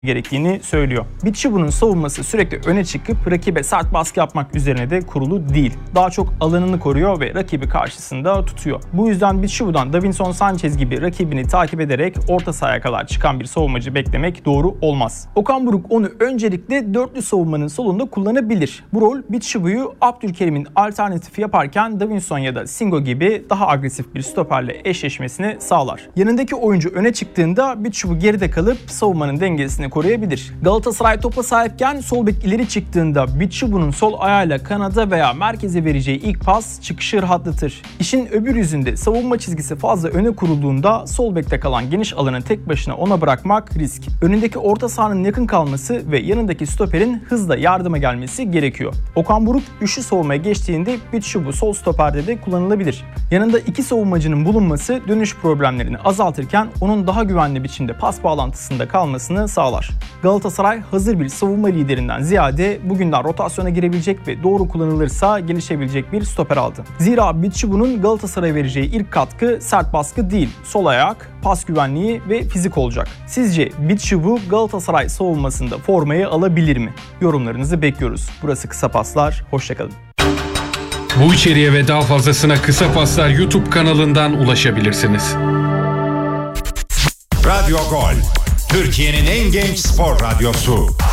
gerektiğini söylüyor. Bitshubu'nun savunması sürekli öne çıkıp rakibe sert baskı yapmak üzerine de kurulu değil. Daha çok alanını koruyor ve rakibi karşısında tutuyor. Bu yüzden Bitshubu'dan Davinson Sanchez gibi rakibini takip ederek orta sahaya kadar çıkan bir savunmacı beklemek doğru olmaz. Okan Buruk onu öncelikle dörtlü savunmanın solunda kullanabilir. Bu rol Bitshubu'yu Abdülkerim'in alternatifi yaparken Davinson ya da Singo gibi daha agresif bir stoperle eşleşmesini sağlar. Yanındaki oyuncu öne çıktığında Bitshubu geride kalıp savunmanın dengesini koruyabilir. Galatasaray topa sahipken sol bek ileri çıktığında Bitshubu'nun sol ayağıyla kanada veya merkeze vereceği ilk pas çıkışı rahatlatır. İşin öbür yüzünde savunma çizgisi fazla öne kurulduğunda sol bekte kalan geniş alanı tek başına ona bırakmak risk. Önündeki orta sahanın yakın kalması ve yanındaki stoperin hızla yardıma gelmesi gerekiyor. Okan Buruk üçlü savunmaya geçtiğinde Bitshubu sol stoperde de kullanılabilir. Yanında iki savunmacının bulunması dönüş problemlerini azaltırken onun daha güvenli biçimde pas bağlantısında kalmasını sağlar. Galatasaray hazır bir savunma liderinden ziyade bugünden rotasyona girebilecek ve doğru kullanılırsa gelişebilecek bir stoper aldı. Zira Bitshubu'nun Galatasaray'a vereceği ilk katkı sert baskı değil, sol ayak, pas güvenliği ve fizik olacak. Sizce Bitshubu Galatasaray savunmasında formayı alabilir mi? Yorumlarınızı bekliyoruz. Burası Kısa Paslar, hoşçakalın. Bu içeriğe ve daha fazlasına Kısa Paslar YouTube kanalından ulaşabilirsiniz. Radyo Gol, Türkiye'nin en genç spor radyosu.